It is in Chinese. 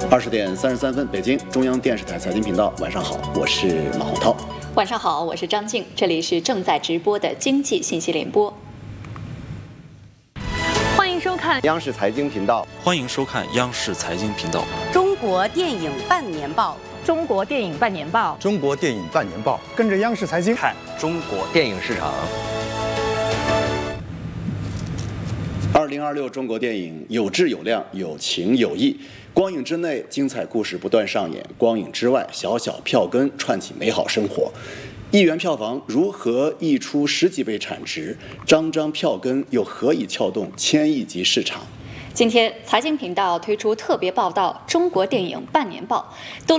20点33分，北京中央电视台财经频道，晚上好，我是马洪涛。 晚上好，我是张静，这里是正在直播的经济信息联播。 欢迎收看央视财经频道， 欢迎收看央视财经频道。 中国电影半年报， 中国电影半年报， 中国电影半年报，跟着央视财经看中国电影市场。 2026中国电影有质有量，有情有义。光影之内，精彩故事不断上演；光影之外，小小票根串起美好生活。1元票房如何溢出10几倍产值？张张票根又何以撬动1000亿级市场？ 今天财经频道推出特别报道《中国电影半年报》，